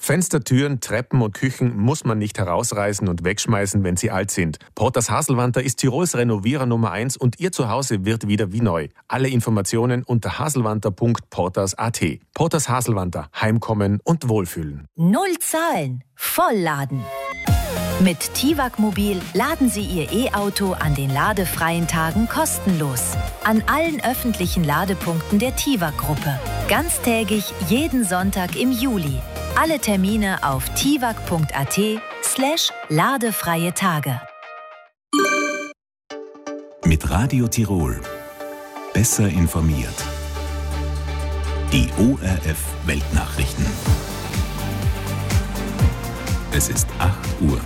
Fenster, Türen, Treppen und Küchen muss man nicht herausreißen und wegschmeißen, wenn sie alt sind. Porters Haselwanter ist Tirols Renovierer Nummer 1 und Ihr Zuhause wird wieder wie neu. Alle Informationen unter haselwanter.porters.at. Porters Haselwanter. Heimkommen und Wohlfühlen. 0 Zahlen. Vollladen. Mit TIWAG Mobil laden Sie Ihr E-Auto an den ladefreien Tagen kostenlos. An allen öffentlichen Ladepunkten der TIWAG-Gruppe. Ganztägig jeden Sonntag im Juli. Alle Termine auf tiwag.at/ladefreie Tage. Mit Radio Tirol. Besser informiert. Die ORF Weltnachrichten. Es ist 8 Uhr.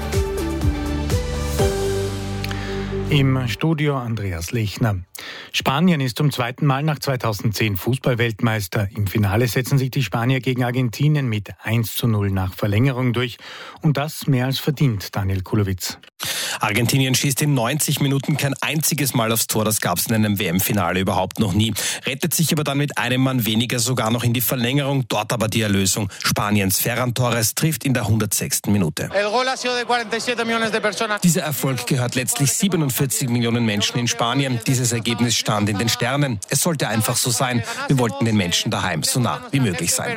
Im Studio Andreas Lechner. Spanien ist zum zweiten Mal nach 2010 Fußball-Weltmeister. Im Finale setzen sich die Spanier gegen Argentinien mit 1:0 nach Verlängerung durch. Und das mehr als verdient, Daniel Kulowitz. Argentinien schießt in 90 Minuten kein einziges Mal aufs Tor. Das gab es in einem WM-Finale überhaupt noch nie. Rettet sich aber dann mit einem Mann weniger sogar noch in die Verlängerung. Dort aber die Erlösung. Spaniens Ferran Torres trifft in der 106. Minute. Dieser Erfolg gehört letztlich 47 Millionen Menschen in Spanien. Dieses Ergebnis stand in den Sternen. Es sollte einfach so sein. Wir wollten den Menschen daheim so nah wie möglich sein,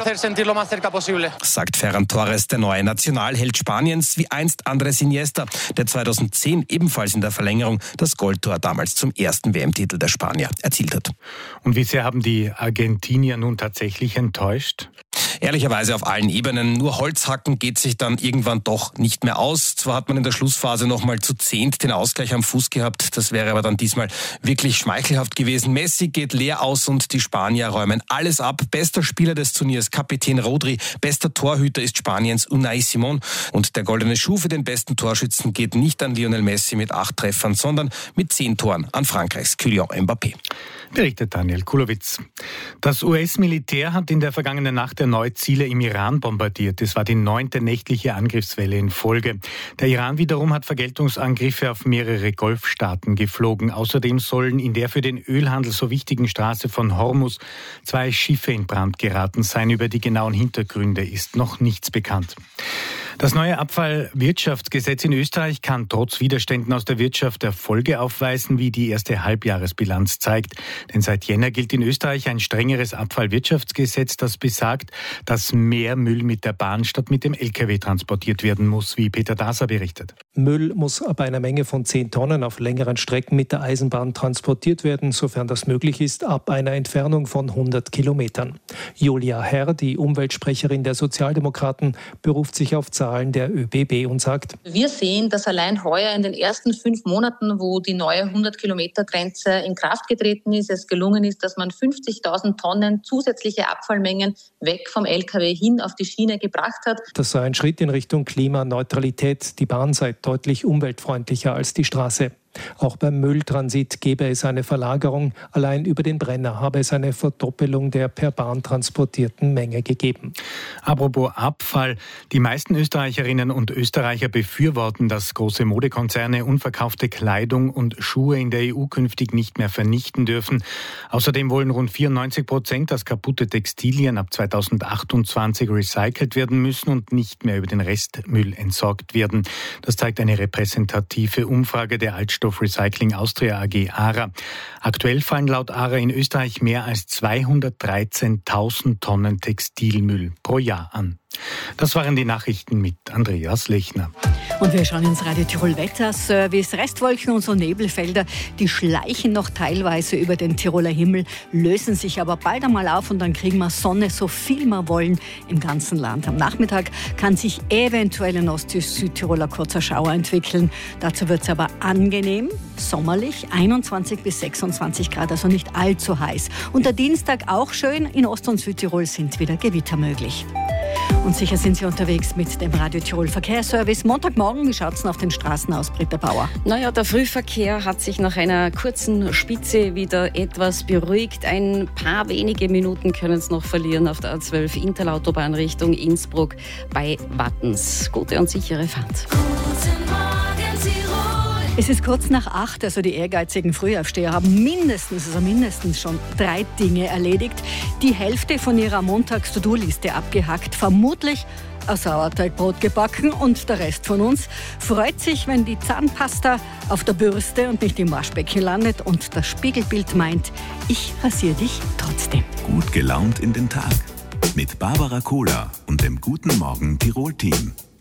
sagt Ferran Torres, der neue Nationalheld Spaniens, wie einst Andrés Iniesta, der 2010 ebenfalls in der Verlängerung das Goldtor damals zum ersten WM-Titel der Spanier erzielt hat. Und wie sehr haben die Argentinier nun tatsächlich enttäuscht? Ehrlicherweise auf allen Ebenen. Nur Holzhacken geht sich dann irgendwann doch nicht mehr aus. Zwar hat man in der Schlussphase noch mal zu 10 den Ausgleich am Fuß gehabt. Das wäre aber dann diesmal wirklich schmeichelhaft gewesen. Messi geht leer aus und die Spanier räumen alles ab. Bester Spieler des Turniers, Kapitän Rodri. Bester Torhüter ist Spaniens Unai Simón. Und der goldene Schuh für den besten Torschützen geht nicht an Lionel Messi mit 8 Treffern, sondern mit 10 Toren an Frankreichs Kylian Mbappé. Berichtet Daniel Kulowitz. Das US-Militär hat in der vergangenen Nacht erneut Ziele im Iran bombardiert. Es war die 9. nächtliche Angriffswelle in Folge. Der Iran wiederum hat Vergeltungsangriffe auf mehrere Golfstaaten geflogen. Außerdem sollen in der für den Ölhandel so wichtigen Straße von Hormuz 2 Schiffe in Brand geraten sein. Über die genauen Hintergründe ist noch nichts bekannt. Das neue Abfallwirtschaftsgesetz in Österreich kann trotz Widerständen aus der Wirtschaft Erfolge aufweisen, wie die erste Halbjahresbilanz zeigt. Denn seit Jänner gilt in Österreich ein strengeres Abfallwirtschaftsgesetz, das besagt, dass mehr Müll mit der Bahn statt mit dem LKW transportiert werden muss, wie Peter Daser berichtet. Müll muss ab einer Menge von 10 Tonnen auf längeren Strecken mit der Eisenbahn transportiert werden, sofern das möglich ist, ab einer Entfernung von 100 Kilometern. Julia Herr, die Umweltsprecherin der Sozialdemokraten, beruft sich auf Zahlen der ÖBB und sagt: Wir sehen, dass allein heuer in den ersten 5 Monaten, wo die neue 100-Kilometer-Grenze in Kraft getreten ist, es gelungen ist, dass man 50.000 Tonnen zusätzliche Abfallmengen weg vom LKW hin auf die Schiene gebracht hat. Das sei ein Schritt in Richtung Klimaneutralität. Die Bahn sei deutlich umweltfreundlicher als die Straße. Auch beim Mülltransit gäbe es eine Verlagerung. Allein über den Brenner habe es eine Verdoppelung der per Bahn transportierten Menge gegeben. Apropos Abfall. Die meisten Österreicherinnen und Österreicher befürworten, dass große Modekonzerne unverkaufte Kleidung und Schuhe in der EU künftig nicht mehr vernichten dürfen. Außerdem wollen rund 94%, dass kaputte Textilien ab 2028 recycelt werden müssen und nicht mehr über den Restmüll entsorgt werden. Das zeigt eine repräsentative Umfrage der Altstoff Recycling Austria AG ARA. Aktuell fallen laut ARA in Österreich mehr als 213.000 Tonnen Textilmüll pro Jahr an. Das waren die Nachrichten mit Andreas Lechner. Und wir schauen ins Radio Tirol Wetterservice. Restwolken und so Nebelfelder, die schleichen noch teilweise über den Tiroler Himmel, lösen sich aber bald einmal auf und dann kriegen wir Sonne, so viel wir wollen im ganzen Land. Am Nachmittag kann sich eventuell in Südtiroler kurzer Schauer entwickeln. Dazu wird es aber angenehm, sommerlich, 21 bis 26 Grad, also nicht allzu heiß. Und der Dienstag auch schön, in Ost- und Südtirol sind wieder Gewitter möglich. Und sicher sind Sie unterwegs mit dem Radio Tirol Verkehrsservice. Montagmorgen, wie schaut es auf den Straßen aus, Britta Bauer? Naja, der Frühverkehr hat sich nach einer kurzen Spitze wieder etwas beruhigt. Ein paar wenige Minuten können es noch verlieren auf der A12 Interlautobahn Richtung Innsbruck bei Wattens. Gute und sichere Fahrt. Guten Morgen, Tirol. Es ist kurz nach 8, also die ehrgeizigen Frühaufsteher haben mindestens schon 3 Dinge erledigt. Die Hälfte von ihrer Montags-To-Do-Liste abgehackt, vermutlich ein Sauerteigbrot gebacken und der Rest von uns freut sich, wenn die Zahnpasta auf der Bürste und nicht im Waschbecken landet und das Spiegelbild meint, ich rasiere dich trotzdem. Gut gelaunt in den Tag mit Barbara Kohler und dem Guten Morgen Tirol-Team.